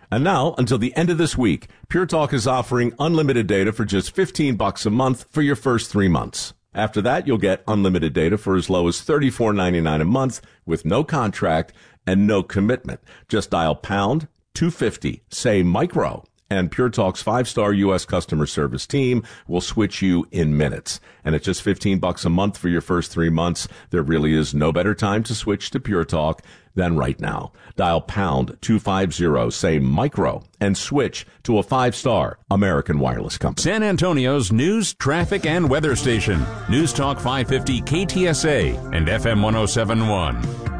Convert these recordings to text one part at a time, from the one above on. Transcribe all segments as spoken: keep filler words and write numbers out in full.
And now, until the end of this week, Pure Talk is offering unlimited data for just fifteen bucks a month for your first three months. After that, you'll get unlimited data for as low as thirty-four ninety-nine a month with no contract and no commitment. Just dial pound two fifty, say micro, and Pure Talk's five-star U S customer service team will switch you in minutes. And at just fifteen bucks a month for your first three months, there really is no better time to switch to Pure Talk than right now. Dial pound two fifty, say micro, and switch to a five-star American Wireless company. San Antonio's news, traffic, and weather station. News Talk five fifty K T S A and F M one oh seven point one.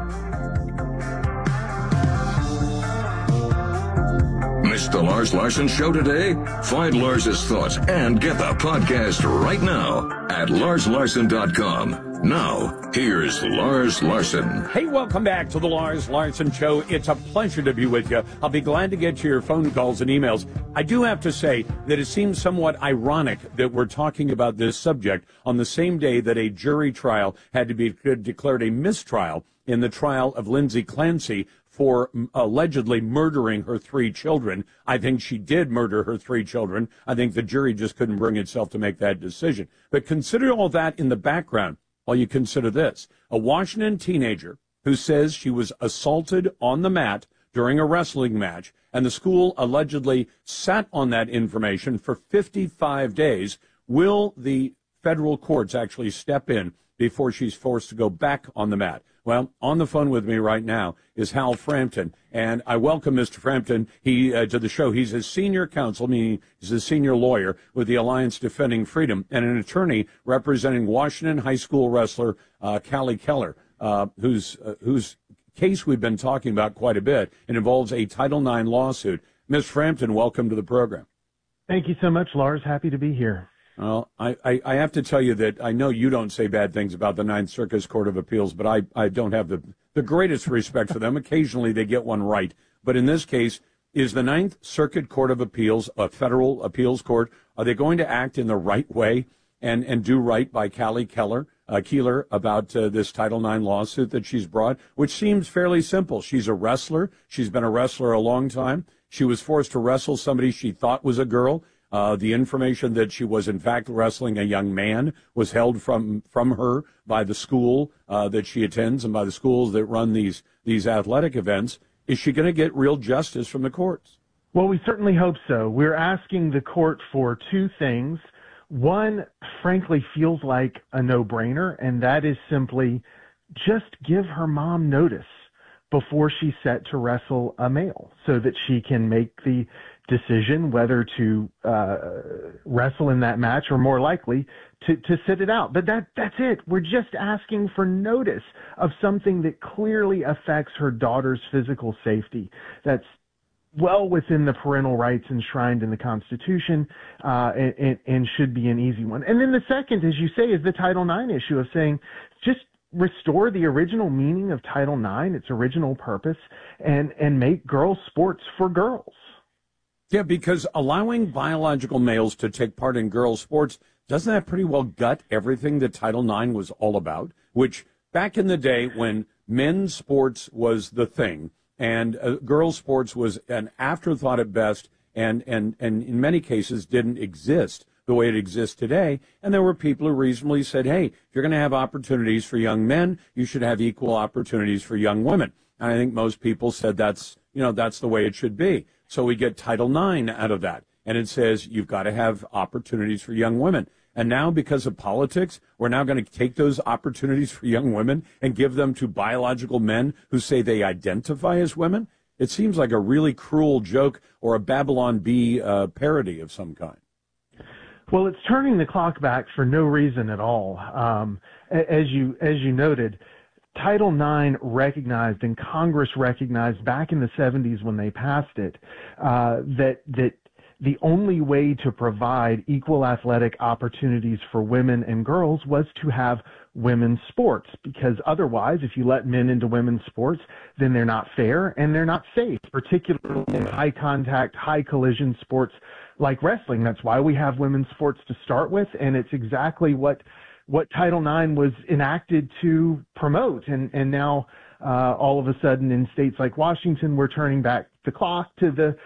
Missed the Lars Larson Show today? Find Lars's thoughts and get the podcast right now at lars larson dot com. Now, here's Lars Larson. Hey, welcome back to the Lars Larson Show. It's a pleasure to be with you. I'll be glad to get to your phone calls and emails. I do have to say that it seems somewhat ironic that we're talking about this subject on the same day that a jury trial had to be declared a mistrial in the trial of Lindsay Clancy for allegedly murdering her three children. I think she did murder her three children. I think the jury just couldn't bring itself to make that decision. But consider all that in the background while you consider this. A Washington teenager who says she was assaulted on the mat during a wrestling match, and the school allegedly sat on that information for fifty-five days. Will the federal courts actually step in before she's forced to go back on the mat? Well, on the phone with me right now is Hal Frampton, and I welcome Mister Frampton he, uh, to the show. He's a senior counsel, meaning he's a senior lawyer with the Alliance Defending Freedom, and an attorney representing Washington high school wrestler uh, Callie Keller, uh, whose uh, whose case we've been talking about quite a bit. It involves a Title nine lawsuit. Miz Frampton, welcome to the program. Thank you so much, Lars. Happy to be here. Well, I, I, I have to tell you that I know you don't say bad things about the Ninth Circuit Court of Appeals, but I, I don't have the, the greatest respect for them. Occasionally they get one right. But in this case, is the Ninth Circuit Court of Appeals a federal appeals court? Are they going to act in the right way and, and do right by Callie Keller, uh, Keeler about uh, this Title nine lawsuit that she's brought, which seems fairly simple. She's a wrestler. She's been a wrestler a long time. She was forced to wrestle somebody she thought was a girl. Uh, the information that she was, in fact, wrestling a young man was held from from her by the school uh, that she attends and by the schools that run these these athletic events. Is she going to get real justice from the courts? Well, we certainly hope so. We're asking the court for two things. One, frankly, feels like a no-brainer, and that is simply just give her mom notice before she's set to wrestle a male so that she can make the decision whether to uh, wrestle in that match or, more likely, to, to sit it out. But that that's it. We're just asking for notice of something that clearly affects her daughter's physical safety. That's well within the parental rights enshrined in the Constitution uh, and, and, and should be an easy one. And then the second, as you say, is the Title nine issue of saying just restore the original meaning of Title nine, its original purpose, and, and make girls sports for girls. Yeah, because allowing biological males to take part in girls' sports, doesn't that pretty well gut everything that Title nine was all about? Which, back in the day when men's sports was the thing, and uh, girls' sports was an afterthought at best, and, and, and in many cases didn't exist the way it exists today. And there were people who reasonably said, hey, if you're going to have opportunities for young men, you should have equal opportunities for young women. And I think most people said that's, you know, that's the way it should be. So we get Title nine out of that. And it says you've got to have opportunities for young women. And now, because of politics, we're now going to take those opportunities for young women and give them to biological men who say they identify as women. It seems like a really cruel joke or a Babylon Bee uh, parody of some kind. Well, it's turning the clock back for no reason at all. Um, as you as you noted, Title nine recognized, and Congress recognized back in the seventies when they passed it, uh, that that the only way to provide equal athletic opportunities for women and girls was to have women's sports, because otherwise, if you let men into women's sports, then they're not fair and they're not safe, particularly in high contact, high collision sports like wrestling. That's why we have women's sports to start with, and it's exactly what what Title nine was enacted to promote. And, and now uh, all of a sudden in states like Washington, we're turning back the clock to the